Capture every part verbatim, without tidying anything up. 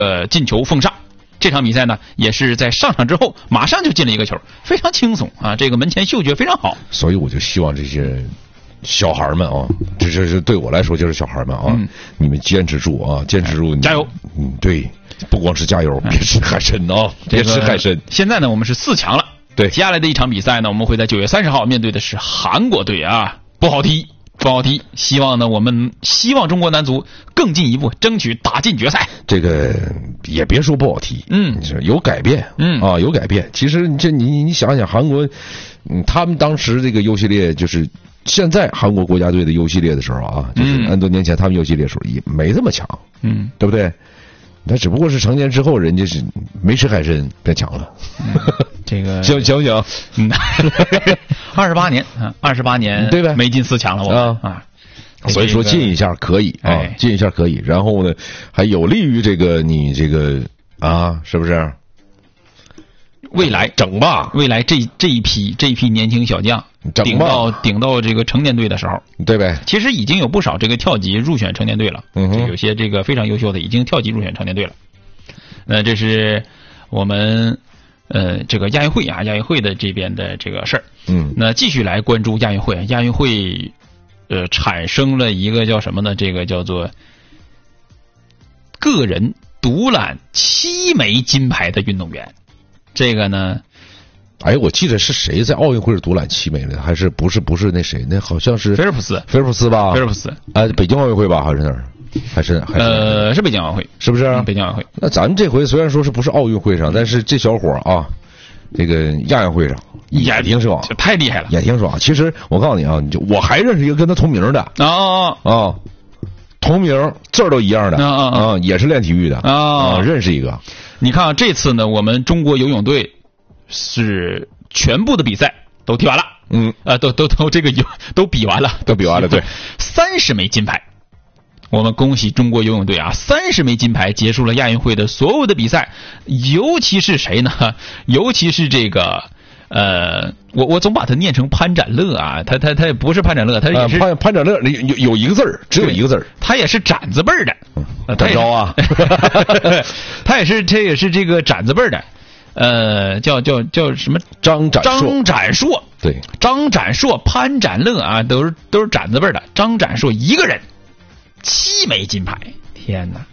呃进球奉上。这场比赛呢，也是在上场之后马上就进了一个球，非常轻松啊！这个门前嗅觉非常好。 所以我就希望这些小孩们啊，这这是对我来说就是小孩们啊，嗯、你们坚持住啊，坚持住， 加油！ 嗯，对，不光是加油，别吃海参啊，别吃海参。 现在呢，我们是四强了。 对， 接下来的一场比赛呢，我们会在九月三十号面对的是韩国队啊，不好踢。不好踢，希望呢，我们希望中国男足更进一步，争取打进决赛。 这个也别说不好踢，嗯，有改变，嗯啊，有改变。其实这你你想想，韩国，嗯，他们当时这个 U 系列就是现在韩国国家队的 U 系列的时候啊，就是很多年前他们 U 系列的时候也没这么强，嗯，对不对？那只不过是成年之后，人家是没吃海参变强了。 嗯、这个行行行， 嗯，二十八年啊，二十八年对吧？ 没进四强了，我啊啊， 所以说进一下可以啊，哎、进一下可以，然后呢，还有利于这个你这个啊，是不是？ 未来整吧， 未来这这一批这一批年轻小将，顶到顶到这个成年队的时候， 对呗？ 其实已经有不少这个跳级入选成年队了，嗯，有些这个非常优秀的已经跳级入选成年队了。那这是我们呃这个亚运会啊，亚运会的这边的这个事儿。嗯，那继续来关注亚运会，亚运会呃产生了一个叫什么呢？这个叫做个人独揽七枚金牌的运动员。这个呢， 哎，我记得是谁在奥运会是独揽七枚的，还是不是不是那谁？那好像是菲尔普斯， 菲尔普斯吧？ 菲尔普斯， 哎，北京奥运会吧，还是哪儿？还是还是呃，是北京奥运会， 是不是、啊嗯？北京奥运会。 那咱们这回虽然说是不是奥运会上，但是这小伙啊，这个亚运会上也挺爽， 太厉害了， 也挺爽。其实我告诉你啊，你就我还认识一个跟他同名的啊啊啊，同名字儿都一样的啊啊啊，也是练体育的啊，啊认识一个。 你看啊，这次呢，我们中国游泳队是全部的比赛都踢完了，嗯，呃，都都都这个游都比完了， 都比完了，对， 三十枚金牌，我们恭喜中国游泳队啊，三十枚金牌结束了亚运会的所有的比赛，尤其是谁呢？尤其是这个。呃，我我总把它念成潘展乐啊，他他他也不是潘展乐，他也是、 呃、潘潘展乐，有有一个字儿，只有一个字儿， 他也是展字辈儿的， 嗯、展昭啊， 他也是这也是这个展字辈儿的，呃，叫叫叫什么张展张展硕， 对， 张展硕、潘展乐啊，都是都是展字辈儿的，张展硕一个人七枚金牌，天哪！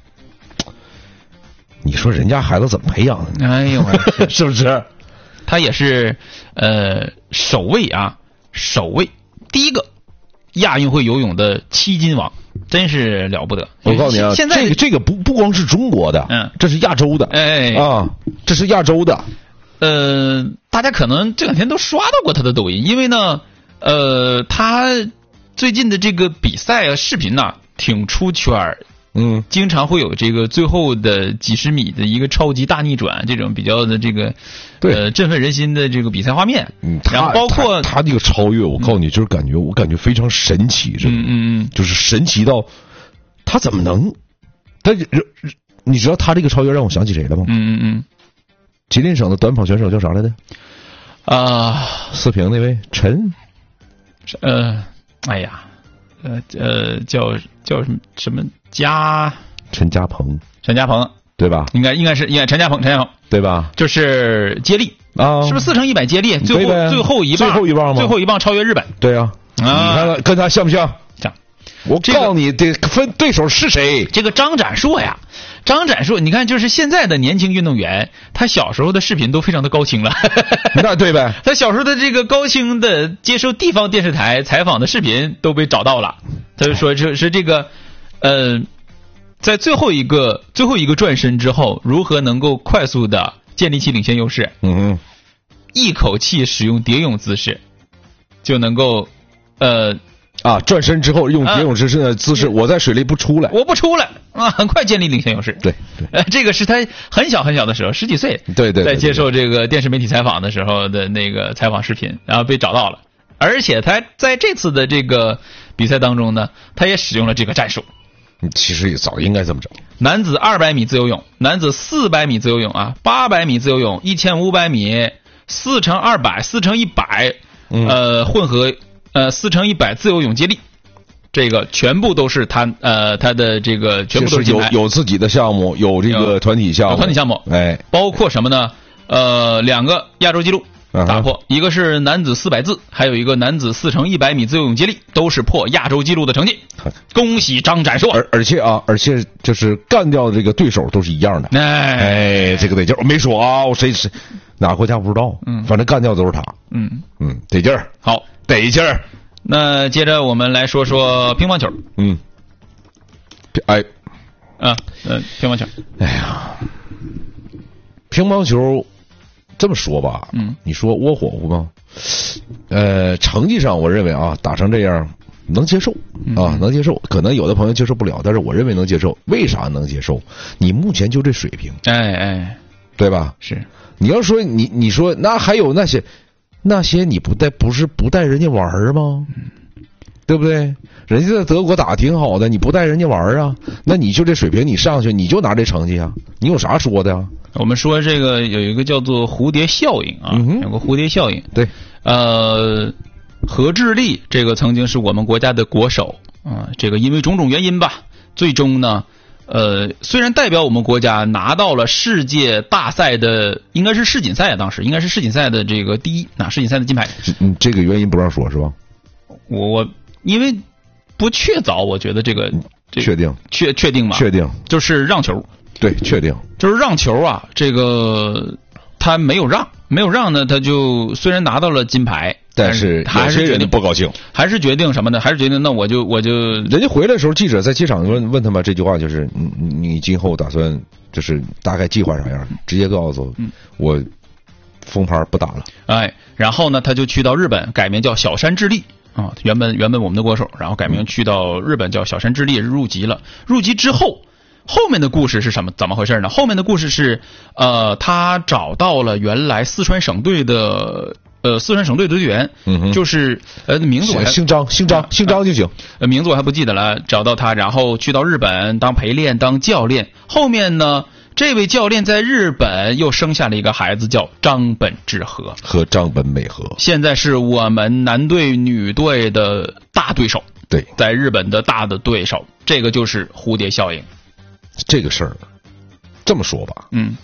你说人家孩子怎么培养的？ 哎呦， 是不是？ 他也是呃首位啊，首位第一个亚运会游泳的七金王，真是了不得。 我告诉你啊， 现在这个这个不不光是中国的，嗯，这是亚洲的， 哎啊，这是亚洲的。 呃，大家可能这两天都刷到过他的抖音，因为呢，呃，他最近的这个比赛啊视频呐、啊，挺出圈儿。嗯，经常会有这个最后的几十米的一个超级大逆转，这种比较的这个对呃振奋人心的这个比赛画面。 嗯， 然后包括他这个超越，我告诉你，就是感觉我感觉非常神奇， 嗯嗯嗯， 就是神奇到他怎么能？他你知道他这个超越让我想起谁了吗？ 嗯嗯嗯， 吉林省的短跑选手叫啥来着？ 啊， 四平那位陈， 呃，哎呀。呃呃，叫叫什么什么家？ 陈家鹏， 陈家鹏， 对吧？ 应该应该是应该陈家鹏，陈家鹏， 对吧？ 就是接力啊， 是不是四乘一百接力？最后最后一棒， 最后一棒吗？ 最后一棒超越日本。 对啊，啊你看看跟他像不像？ 像。 我告诉你，得分对手是谁？ 这个张展硕呀，张展硕，你看，就是现在的年轻运动员，他小时候的视频都非常的高清了。 那对呗？ 他小时候的这个高清的接受地方电视台采访的视频都被找到了。他就说，就是这个，呃，在最后一个最后一个转身之后，如何能够快速的建立起领先优势？ 嗯， 一口气使用蝶泳姿势，就能够，呃。 啊！转身之后用蝶泳姿势的姿势、啊，我在水里不出来， 我不出来啊！很快建立领先优势。 对对， 呃，这个是他很小很小的时候，十几岁， 对 对, 对， 在接受这个电视媒体采访的时候的那个采访视频，然后被找到了。而且他在这次的这个比赛当中呢，他也使用了这个战术。 其实也早应该这么整。 男子二百米自由泳，男子四百米自由泳啊，八百米自由泳，一千五百米，四乘二百，四乘一百，呃，混合。呃，四乘一百自由泳接力， 这个全部都是他呃他的这个全部都是金牌， 有有自己的项目，有这个团体项目， 团体项目， 哎， 包括什么呢？呃，两个亚洲纪录打破，一个是男子四百自，还有一个男子四乘一百米自由泳接力，都是破亚洲纪录的成绩。恭喜张展硕！ 而而且啊，而且就是干掉的这个对手都是一样的。 哎哎，这个得劲儿，我没说啊，我谁谁哪个国家不知道，嗯，反正干掉都是他。 嗯嗯，得劲儿， 好， 得劲儿。 那接着我们来说说乒乓球。 嗯，哎， 啊，呃，乒乓球。 哎呀，乒乓球。这么说吧， 嗯， 你说窝火乎吗？呃，成绩上我认为啊，打成这样能接受啊，能接受。可能有的朋友接受不了，但是我认为能接受。为啥能接受？你目前就这水平， 哎哎， 对吧？ 是。 你要说你你说那还有那些那些你不带不是不带人家玩吗？对不对？人家在德国打挺好的，你不带人家玩啊？那你就这水平，你上去你就拿这成绩啊？你有啥说的呀？ 我们说这个有一个叫做蝴蝶效应啊， 嗯、 有个蝴蝶效应。 对， 呃，何智立这个曾经是我们国家的国手啊、呃，这个因为种种原因吧，最终呢，呃，虽然代表我们国家拿到了世界大赛的，应该是世锦赛啊，当时应该是世锦赛的这个第一，拿世锦赛的金牌。 嗯，这个原因不让说是吧？ 我我因为不确凿，我觉得这个、这个、 确定确确定嘛？ 确定就是让球。 对，确定就是让球啊，这个他没有让，没有让呢，他就虽然拿到了金牌， 但是还是决定不高兴， 还是决定什么呢？还是决定那我就我就人家回来的时候，记者在机场问问他们这句话，就是你你今后打算就是大概计划啥样？直接告诉我，封牌不打了。 哎，然后呢，他就去到日本，改名叫小山智立啊，原本原本我们的国手，然后改名去到日本叫小山智立，入籍了。入籍之后。后面的故事是什么？怎么回事呢？后面的故事是，呃，他找到了原来四川省队的，呃，四川省队队员， 嗯， 就是呃名字我还姓张，姓张，姓张就行， 呃，名字我还不记得了。找到他，然后去到日本当陪练、当教练。后面呢，这位教练在日本又生下了一个孩子，叫张本智和和张本美和， 现在是我们男队、女队的大对手。 对， 在日本的大的对手，这个就是蝴蝶效应。 这个事儿，这么说吧， 嗯，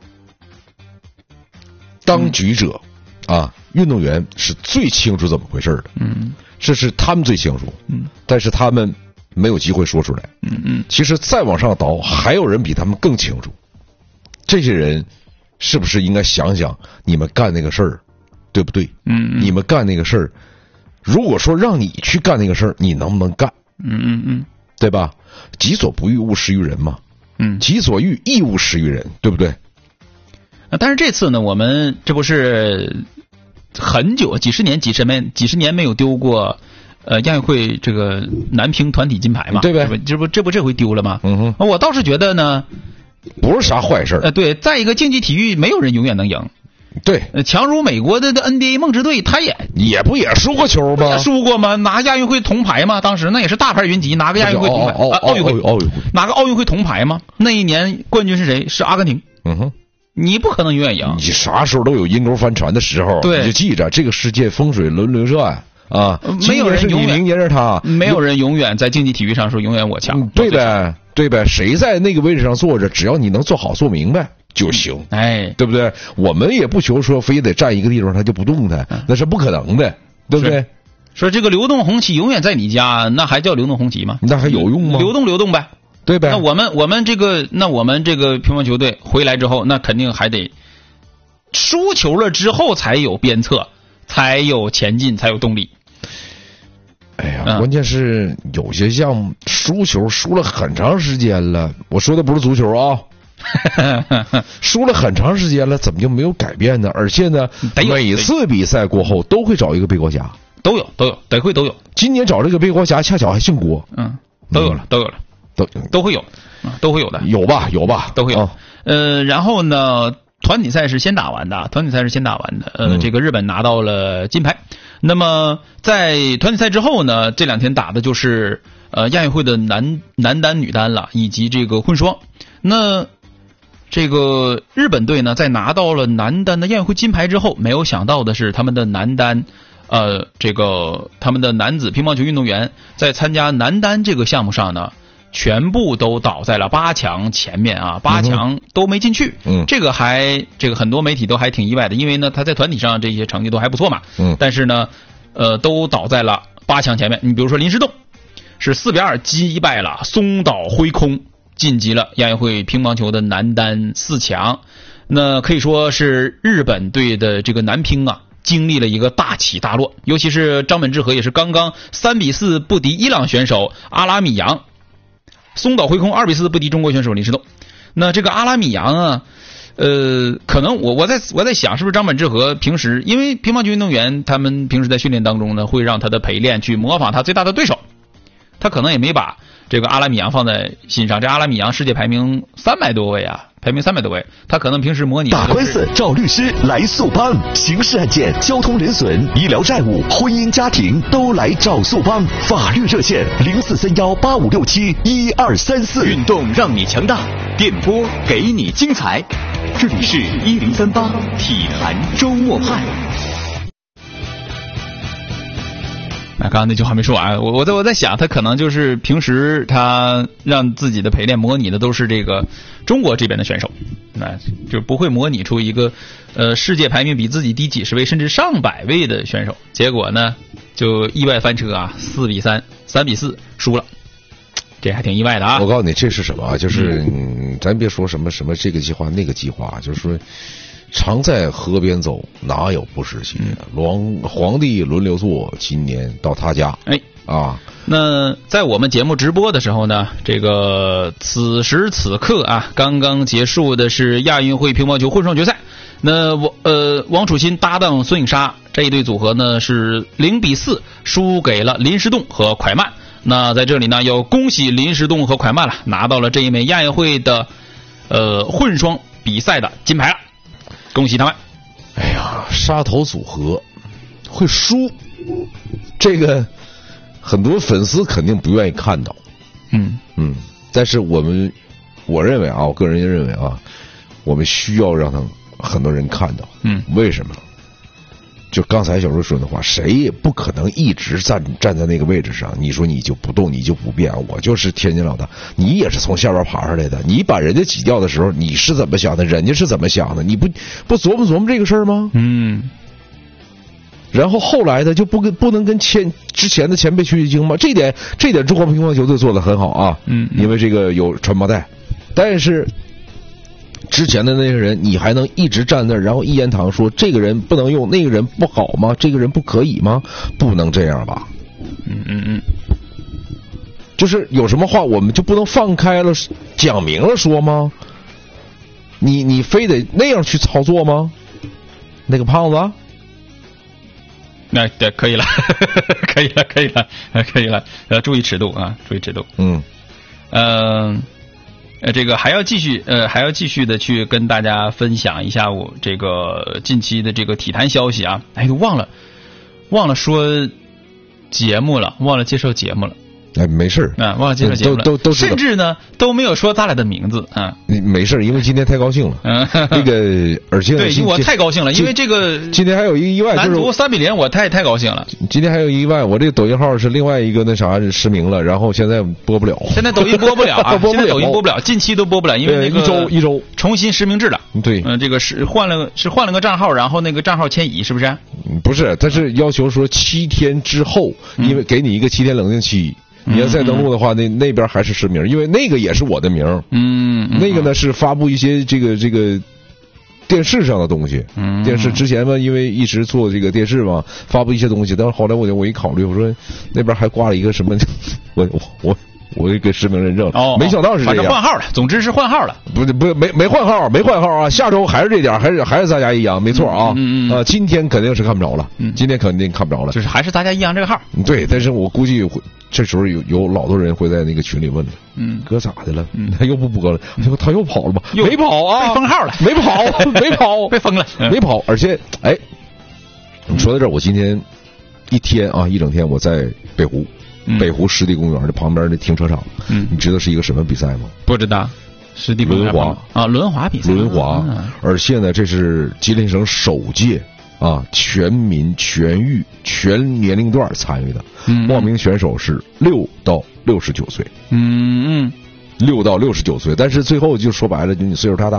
当局者、嗯、啊，运动员是最清楚怎么回事的， 嗯， 这是他们最清楚， 嗯， 但是他们没有机会说出来， 嗯嗯， 其实再往上倒，还有人比他们更清楚，这些人是不是应该想想，你们干那个事儿，对不对？ 嗯， 你们干那个事儿，如果说让你去干那个事儿，你能不能干？ 嗯嗯嗯， 对吧？己所不欲，勿施于人嘛。 嗯， 己所欲，亦勿施于人，对不对？ 啊，但是这次呢，我们这不是很久几十年、几十年、几十年没有丢过呃亚运会这个男乒团体金牌嘛？ 对呗？ 这不这不这回丢了吗？ 嗯哼， 我倒是觉得呢， 不是啥坏事。 呃，对，再一个竞技体育没有人永远能赢。 对， 呃，强如美国的 N B A 梦之队，他也也不也输过球吗？ 也输过吗？拿亚运会铜牌吗？当时那也是大牌云集，拿个亚运会铜牌， 奥奥运会奥运会拿个奥运会铜牌吗？那一年冠军是谁？是阿根廷。 嗯哼， 你不可能永远赢。 你啥时候都有阴沟翻船的时候， 对， 你就记着这个世界风水轮流转啊。 没有人永远， 明年是他， 没有人永远在竞技体育上说永远我强。 对呗，对呗，谁在那个位置上坐着，只要你能做好做明白就行， 哎， 对不对？我们也不求说非得站一个地方他就不动弹，那是不可能的，对不对？ 说这个流动红旗永远在你家，那还叫流动红旗吗？ 那还有用吗？ 流动流动呗， 对呗。 那我们我们这个那我们这个乒乓球队回来之后，那肯定还得输球了之后才有鞭策，才有前进，才有动力。 哎呀，嗯、关键是有些项目输球输了很长时间了，我说的不是足球啊。输了很长时间了，怎么就没有改变呢？而且呢，每次比赛过后都会找一个背锅侠， 都有都有，得会都有。 今年找这个背锅侠恰巧还姓郭， 嗯，都有了，都有了， 都都会有，啊，都会有的， 有吧，有吧， 都会有。 哦、 呃，然后呢，团体赛是先打完的，团体赛是先打完的。呃， 嗯、 这个日本拿到了金牌。那么在团体赛之后呢，这两天打的就是呃亚运会的男男单、女单了，以及这个混双。那这个日本队呢，在拿到了男单的亚运会金牌之后，没有想到的是，他们的男单呃，这个他们的男子乒乓球运动员在参加男单这个项目上呢，全部都倒在了八强前面啊，八强都没进去。 嗯， 这个还这个很多媒体都还挺意外的，因为呢他在团体上这些成绩都还不错嘛。 嗯， 但是呢，呃，都倒在了八强前面。你比如说林诗栋，是四比二击败了松岛辉空，晋级了亚运会乒乓球的男单四强。那可以说是日本队的这个男乒啊，经历了一个大起大落，尤其是张本智和也是刚刚三比四不敌伊朗选手阿拉米扬，松岛辉空二比四不敌中国选手林诗栋。那这个阿拉米扬啊，呃，可能我我在我在想，是不是张本智和平时因为乒乓球运动员他们平时在训练当中呢，会让他的陪练去模仿他最大的对手，他可能也没把这个阿拉米扬放在心上。这阿拉米扬世界排名三百多位啊。排名三百多位，他可能平时模拟打官司找律师来速帮，刑事案件、交通人损、医疗债务、婚姻家庭都来找速帮。法律热线零四三幺八五六七一二三四。 运动让你强大，电波给你精彩。这里是一零三八体坛周末派。 那刚刚那句话没说完，我我在我在想，他可能就是平时他让自己的陪练模拟的都是这个中国这边的选手，那就不会模拟出一个呃世界排名比自己低几十位甚至上百位的选手。结果呢，就意外翻车啊，四比三、三比四输了，这还挺意外的啊。 我告诉你，这是什么？就是嗯，咱别说什么什么这个计划那个计划，就是说。常在河边走，哪有不湿鞋？皇皇帝轮流坐，今年到他家。 哎啊， 那在我们节目直播的时候呢，这个此时此刻啊，刚刚结束的是亚运会乒乓球混双决赛。那我呃王楚钦搭档孙颖莎这一对组合呢是零比四输给了林诗栋和蒯曼。那在这里呢，要恭喜林诗栋和蒯曼了，拿到了这一枚亚运会的呃混双比赛的金牌了。恭喜他们！ 哎呀，杀头组合会输，这个很多粉丝肯定不愿意看到。 嗯嗯，但是我们我认为啊，我个人认为啊，我们需要让他很多人看到。 嗯， 为什么？就刚才小周说的话，谁也不可能一直站站在那个位置上。你说你就不动，你就不变，我就是天津老大，你也是从下边爬上来的。你把人家挤掉的时候，你是怎么想的？人家是怎么想的？你不不琢磨琢磨这个事儿吗？ 嗯。 然后后来的就不跟不能跟前之前的前辈取取经吗？这一点这一点中国乒乓球队做得很好啊。 嗯。 因为这个有传帮带，但是。之前的那些人，你还能一直站那儿，然后一言堂说这个人不能用，那个人不好吗？这个人不可以吗？不能这样吧？ 嗯嗯嗯， 就是有什么话我们就不能放开了讲明了说吗？你你非得那样去操作吗？那个胖子， 那对可以了，可以了，可以了，可以了，呃，注意尺度啊，注意尺度。 嗯， 嗯。呃呃，这个还要继续，呃，还要继续的去跟大家分享一下我这个近期的这个体坛消息啊。哎，都忘了，忘了说节目了，忘了介绍节目了。 哎，没事啊，忘了介绍节目了， 都都都甚至呢都没有说咱俩的名字啊。 没事，因为今天太高兴了。嗯，那个，而且对我太高兴了，因为这个今天还有一个意外， 男足三比零，我太太高兴了。 今天还有一个意外，我这个抖音号是另外一个那啥失明了，然后现在播不了。 现在抖音播不了啊，现在抖音播不了，近期都播不了，因为那个一周一周重新实名制了。 对， 嗯，这个是换了是换了个账号，然后那个账号迁移，是不是？ 不是，他是要求说七天之后，因为给你一个七天冷静期。你要再登录的话，那那边还是实名，因为那个也是我的名。 嗯， 那个呢是发布一些这个这个电视上的东西。 嗯， 电视之前嘛，因为一直做这个电视嘛，发布一些东西。但是后来我我一考虑，我说那边还挂了一个什么，我我我我给实名认证。 哦， 没想到是这样。 反正换号了，总之是换号了。 不不没没换号，没换号啊！下周还是这点，还是还是咱家一样，没错啊。 嗯嗯。 啊，今天肯定是看不着了。嗯，今天肯定看不着了。 就是还是咱家一样这个号。 对，但是我估计会。这时候有有老多人会在那个群里问了， 嗯， 哥咋的了？ 嗯， 他又不播了，结果他又跑了吧？ 没跑啊， 被封号了， 没跑，没跑， 被封了， 没跑。而且，哎，你说到这儿，我今天一天啊，一整天我在北湖， 嗯、 北湖湿地公园的旁边的停车场， 嗯， 你知道是一个什么比赛吗？ 不知道，湿地轮滑啊，轮滑比赛， 轮滑， 嗯、 而且呢，这是吉林省首届啊，全民、全域、全年龄段参与的。 嗯， 报名选手是六到六十九岁。 嗯嗯， 六到六十九岁，但是最后就说白了，就你岁数太大，